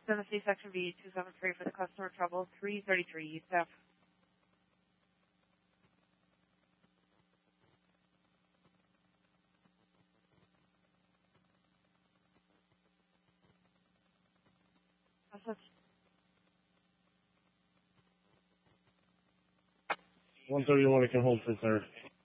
Tennessee Section B 273 for the customer trouble 333 East F. Process. 131, I can hold for sir.